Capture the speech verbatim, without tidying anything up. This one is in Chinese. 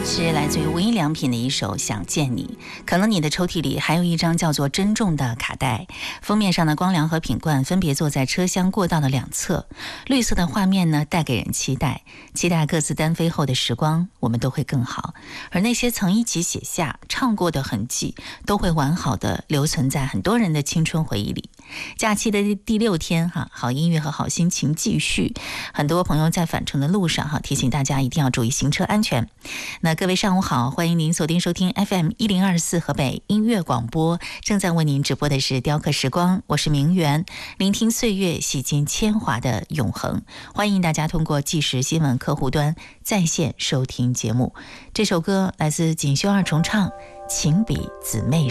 是来自于无印良品的一首《想见你》。可能你的抽屉里还有一张叫做《珍重》的卡带，封面上的光良和品冠分别坐在车厢过道的两侧，绿色的画面呢带给人期待，期待各自单飞后的时光我们都会更好，而那些曾一起写下唱过的痕迹都会完好的留存在很多人的青春回忆里。假期的第六天哈，好音乐和好心情继续。很多朋友在返程的路上哈，提醒大家一定要注意行车安全。那各位上午好，欢迎您锁定收听 F M 一零二四河北音乐广播，正在为您直播的是雕刻时光，我是明媛，聆听岁月洗尽铅华的永恒。欢迎大家通过即时新闻客户端在线收听节目。这首歌来自锦绣二重唱，情比姊妹